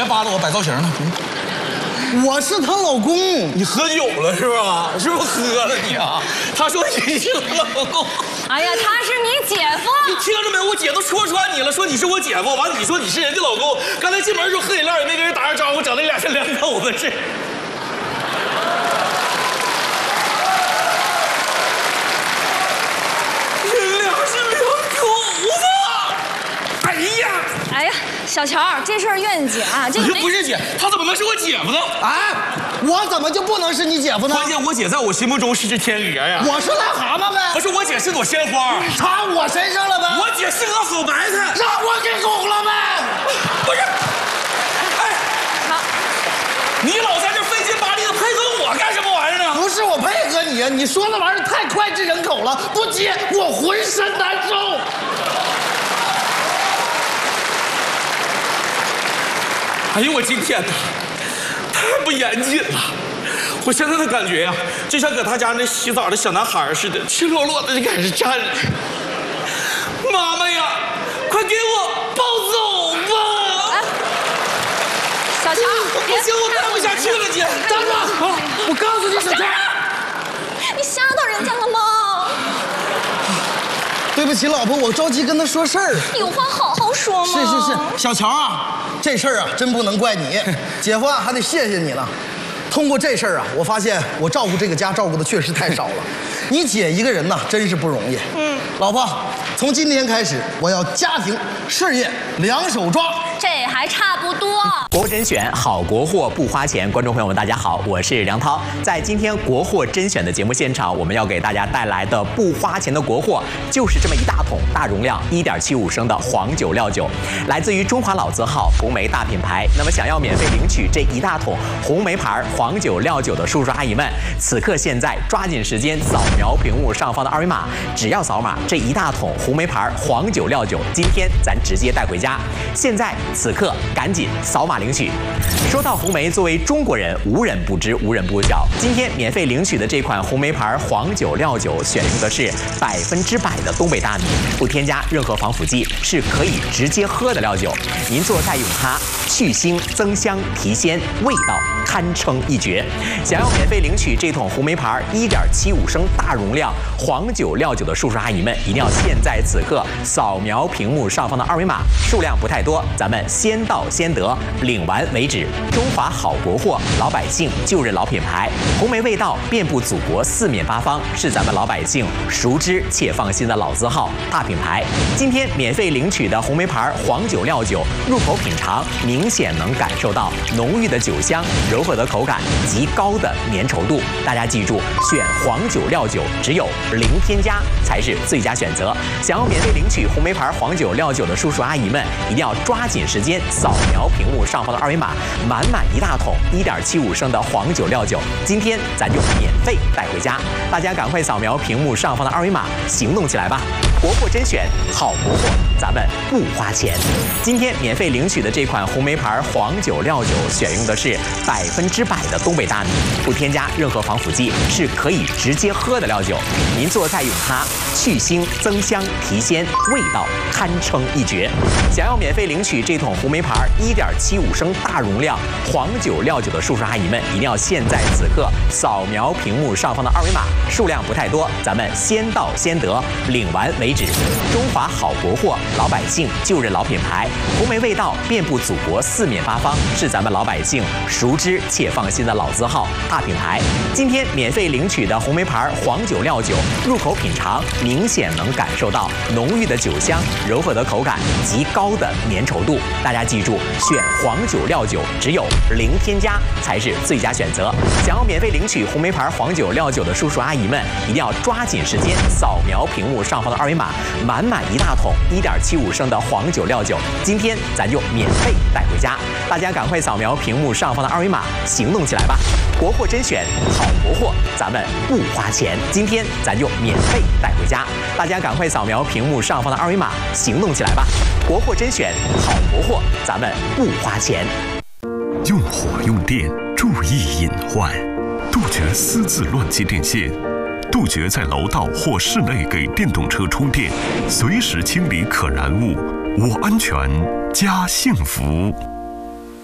扒拉我摆造型呢？ 我是她老公。 你喝酒了是吧？是不是喝了你啊？他说你是她老公。 哎呀，他是你姐夫。 你听着没有？我姐都戳穿你了，说你是我姐夫，完了你说你是人家老公。刚才进门的时候喝饮料也没跟人打声招呼，整那俩像两口子似的。人俩是两口子。哎呀！ 哎呀，小乔，这事儿怨姐啊，这个不是姐，他怎么能是我姐夫呢？ 哎，我怎么就不能是你姐夫呢？ 关键我姐在我心目中是只天鹅呀。 我是癞蛤蟆呗。 不是，我姐是朵鲜花， 插我身上了呗。 我姐是个好白菜， 让我给拱了呗。 不是，哎，你老在这费劲巴力的配合我干什么玩意儿呢？ 不是我配合你，你说那玩意儿太脍炙人口了，不接我浑身难受。 哎呦我今天哪，太不严谨了！我现在的感觉呀，就像搁他家那洗澡的小男孩似的，赤裸裸的就开始站着。妈妈呀，快给我抱走吧！ 哎，小乔， 不行，我看不下去了，姐， 站住！我告诉你，小乔， 你吓到人家了吗？ 对不起，老婆，我着急跟他说事儿。 有话好好说嘛。 是，小乔啊，这事儿啊，真不能怪你，姐夫啊，还得谢谢你了。通过这事儿啊，我发现我照顾这个家照顾的确实太少了。你姐一个人呐，真是不容易。老婆，从今天开始，我要家庭事业两手抓。 这还差不多。 国货甄选好国货不花钱，观众朋友们大家好，我是梁涛。在今天国货甄选的节目现场，我们要给大家带来的不花钱的国货，就是这么一大桶大容量1.75升的黄酒料酒，来自于中华老字号红梅大品牌。那么想要免费领取这一大桶红梅牌黄酒料酒的叔叔阿姨们，此刻现在抓紧时间扫描屏幕上方的二维码，只要扫码，这一大桶红梅牌黄酒料酒，今天咱直接带回家。现在此刻赶紧扫码领取。说到红梅，作为中国人，无人不知，无人不晓。今天免费领取的这款红梅牌黄酒料酒，选用的是100%的东北大米，不添加任何防腐剂，是可以直接喝的料酒。您做菜用它，去腥增香提鲜，味道堪称一绝。想要免费领取这桶红梅牌1.75升大容量黄酒料酒的叔叔阿姨们，一定要现在此刻扫描屏幕上方的二维码，数量不太多，咱们先到先得，领完为止。中华好国货，老百姓就认老品牌，红梅味道遍布祖国四面八方，是咱们老百姓熟知且放心的老字号大品牌。今天免费领取的红梅牌黄酒料酒，入口品尝明显能感受到浓郁的酒香，柔和的口感，极高的粘稠度。大家记住，选黄酒料酒只有零添加才是最佳选择。想要免费领取红梅牌黄酒料酒的叔叔阿姨们，一定要抓紧时间扫描屏幕上方的二维码，满一大桶1.75升的黄酒料酒，今天咱就免费带回家。大家赶快扫描屏幕上方的二维码，行动起来吧！国货甄选，好国货，咱们不花钱。今天免费领取的这款红梅牌黄酒料酒，选用的是100%的东北大米，不添加任何防腐剂，是可以直接喝的料酒。您做菜用它，去腥增香提鲜，味道堪称一绝。想要免费领取这桶红梅牌1.75升大容量黄酒料酒的叔叔阿姨们，一定要现在此刻扫描屏幕上方的二维码，数量不太多，咱们先到先得，领完为止。中华好国货，老百姓就认老品牌，红梅味道遍布祖国四面八方，是咱们老百姓熟知且放心的老字号大品牌。今天免费领取的红梅牌黄酒料酒，入口品尝明显能感受到浓郁的酒香，柔和的口感，极高的粘稠度。大家记住，选黄酒料酒只有零添加才是最佳选择。想要免费领取红梅牌黄酒料酒的叔叔阿姨们，一定要抓紧时间扫描屏幕上方的二维码，满一大桶1.75升的黄酒料酒，今天咱就免费带回家。大家赶快扫描屏幕上方的二维码，行动起来吧！国货甄选，好国货，咱们不花钱。今天咱就免费带回家。大家赶快扫描屏幕上方的二维码，行动起来吧！国货甄选，好国货，咱们不花钱。 用火用电，注意隐患，杜绝私自乱接电线，杜绝在楼道或室内给电动车充电，随时清理可燃物。我安全，家幸福。